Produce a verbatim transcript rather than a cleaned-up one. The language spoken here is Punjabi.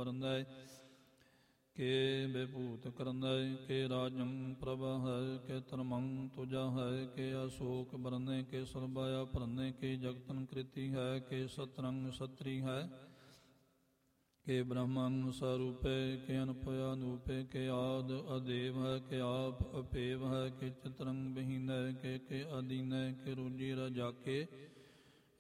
ਬਰਨੈ ਕੇ ਬੇਭੂਤ ਕਰਨੈ ਕੇ ਰਾਜੰ ਪ੍ਰਭ ਹੈ ਕੇ ਧਰਮੰ ਤੁਜਾ ਹੈ ਕੇ ਅਸ਼ੋਕ ਬਰਨੈ ਕੇ ਸਰਬਾਇਆ ਭਰਨੈ ਕੇ ਜਗਤਨ ਕ੍ਰਿਤੀ ਹੈ ਕੇ ਸਤਰੰਗ ਸਤਰੀ ਹੈ ਕੇ ਬ੍ਰਹਮੰ ਸਰੂਪੇ ਕੇ ਅਨੁਪਯ ਅਨੂਪੇ ਕੇ ਆਦ ਅਦੇਵ ਹੈ ਕੇ ਆਪ ਅਪੇਵ ਹੈ ਕੇ ਚਤਰੰਗ ਬਹੀਨੈ ਕੇ ਕੇ ਅਦੀਨੈ ਕੇ ਰੂਜੀ ਰਜਾਕੇ